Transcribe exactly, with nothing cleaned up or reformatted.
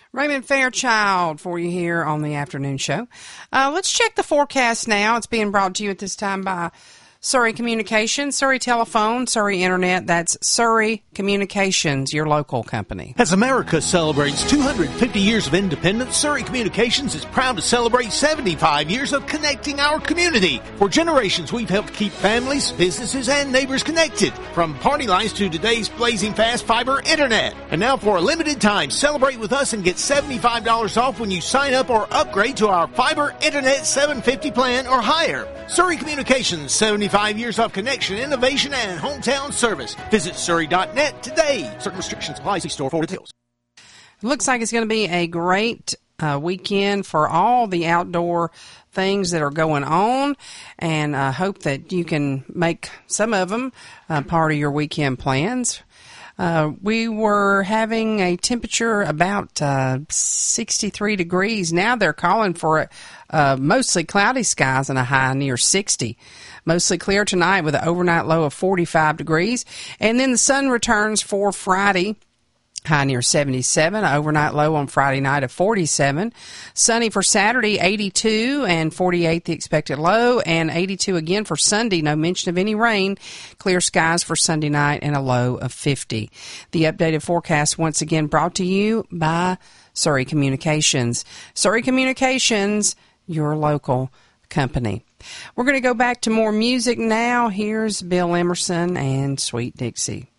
Raymond Fairchild for you here on the afternoon show. Uh, let's check the forecast now. It's being brought to you at this time by Surrey Communications, Surrey Telephone, Surrey Internet. That's Surrey Communications, your local company. As America celebrates two hundred fifty years of independence, Surrey Communications is proud to celebrate seventy-five years of connecting our community. For generations, we've helped keep families, businesses, and neighbors connected. From party lines to today's blazing fast fiber internet. And now for a limited time, celebrate with us and get seventy-five dollars off when you sign up or upgrade to our fiber internet seven fifty plan or higher. Surrey Communications, seventy-five years of connection, innovation, and hometown service. Visit surrey dot net today. Certain restrictions apply. See store for details. Looks like it's going to be a great uh, weekend for all the outdoor things that are going on, and I hope that you can make some of them uh, part of your weekend plans. Uh, we were having a temperature about uh, sixty-three degrees. Now they're calling for uh, mostly cloudy skies and a high near sixty. Mostly clear tonight with an overnight low of forty-five degrees. And then the sun returns for Friday. High near seventy-seven, overnight low on Friday night of forty-seven. Sunny for Saturday, eighty-two, and forty-eight the expected low, and eighty-two again for Sunday. No mention of any rain. Clear skies for Sunday night and a low of fifty. The updated forecast once again brought to you by Surrey Communications. Surrey Communications, your local company. We're going to go back to more music now. Here's Bill Emerson and Sweet Dixie.